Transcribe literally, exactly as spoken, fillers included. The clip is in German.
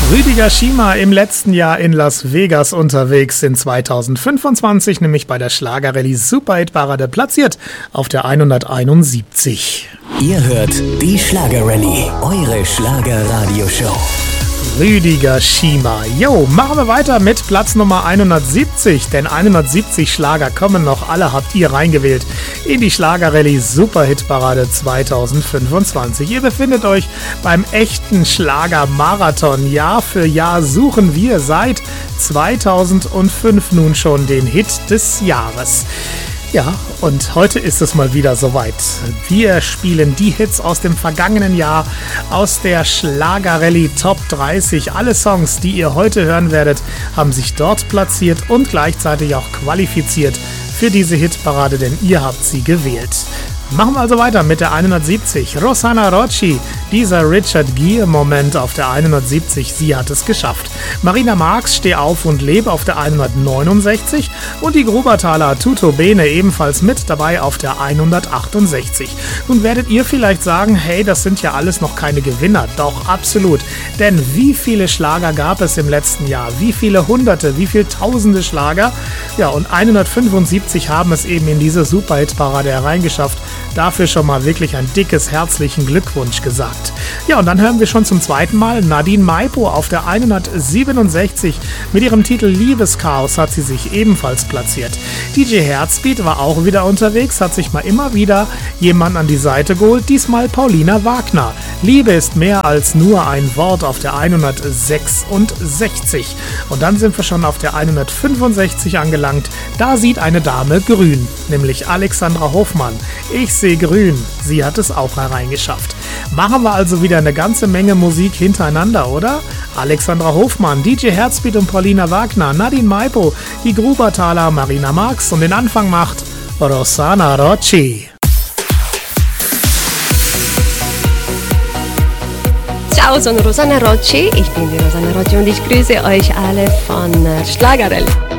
Rüdiger Schima im letzten Jahr in Las Vegas unterwegs, in zweitausendfünfundzwanzig nämlich bei der Schlagerrallye Superhit-Parade platziert auf der hunderteinundsiebzig. Ihr hört die Schlagerrallye, eure Schlagerradioshow. Rüdiger Schima. Jo, machen wir weiter mit Platz Nummer hundertsiebzig, denn hundertsiebzig Schlager kommen noch, alle habt ihr reingewählt in die Schlagerrallye Superhit-Parade zweitausendfünfundzwanzig. Ihr befindet euch beim echten Schlager-Marathon. Jahr für Jahr suchen wir seit zweitausendfünf nun schon den Hit des Jahres. Ja, und heute ist es mal wieder soweit. Wir spielen die Hits aus dem vergangenen Jahr, aus der Schlagerrallye Top dreißig. Alle Songs, die ihr heute hören werdet, haben sich dort platziert und gleichzeitig auch qualifiziert für diese Hitparade, denn ihr habt sie gewählt. Machen wir also weiter mit der hundertsiebzig. Rossana Rocci, dieser Richard Gere-Moment auf der hundertsiebzig, sie hat es geschafft. Marina Marx, Steh auf und lebe auf der hundertneunundsechzig und die Grubertaler Tutto Bene ebenfalls mit dabei auf der hundertachtundsechzig. Nun werdet ihr vielleicht sagen, hey, das sind ja alles noch keine Gewinner. Doch, absolut. Denn wie viele Schlager gab es im letzten Jahr? Wie viele Hunderte, wie viele Tausende Schlager? Ja, und hundertfünfundsiebzig haben es eben in diese Superhit-Parade hereingeschafft. Dafür schon mal wirklich ein dickes herzlichen Glückwunsch gesagt. Ja, und dann hören wir schon zum zweiten Mal Nadine Maipo auf der hundertsiebenundsechzig. Mit ihrem Titel Liebeschaos hat sie sich ebenfalls platziert. D J Herzbeat war auch wieder unterwegs, hat sich mal immer wieder jemand an die Seite geholt, diesmal Paulina Wagner. Liebe ist mehr als nur ein Wort auf der hundertsechsundsechzig. Und dann sind wir schon auf der hundertfünfundsechzig angelangt. Da sieht eine Dame grün, nämlich Alexandra Hofmann. Ich sehe grün, sie hat es auch hereingeschafft. Machen wir also wieder eine ganze Menge Musik hintereinander, oder? Alexandra Hofmann, D J Herzbeat und Paulina Wagner, Nadine Maipo, die Grubertaler, Marina Marx und den Anfang macht Rossana Rocci. Ciao, sono Rossana Rocci, ich bin die Rossana Rocci und ich grüße euch alle von Schlagerrallye.